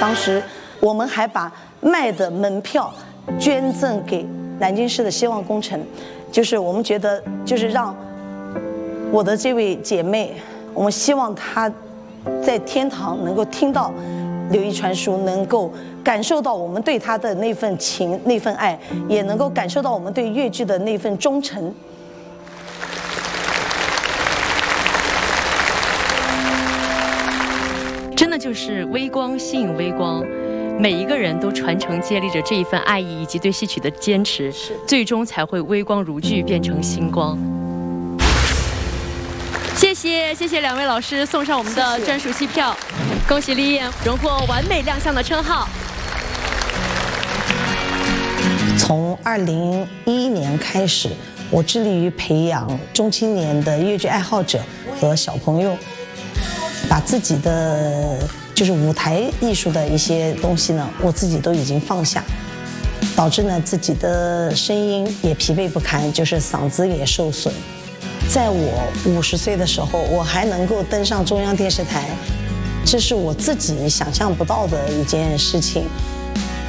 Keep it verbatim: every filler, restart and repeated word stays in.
当时我们还把卖的门票捐赠给南京市的希望工程，就是我们觉得就是让我的这位姐妹，我们希望她在天堂能够听到刘一传书，能够感受到我们对他的那份情、那份爱，也能够感受到我们对粤剧的那份忠诚。 真的就是微光吸引微光，每一个人都传承接力着这一份爱意以及对戏曲的坚持，最终才会微光如炬，变成星光。谢谢谢谢两位老师送上我们的专属戏票，恭喜丽艳荣获完美亮相的称号。 从二零一一年开始，我致力于培养中青年的粤剧爱好者和小朋友，把自己的就是舞台艺术的一些东西呢，我自己都已经放下，导致呢自己的声音也疲惫不堪，就是嗓子也受损。在我五十岁的时候，我还能够登上中央电视台，这是我自己想象不到的一件事情。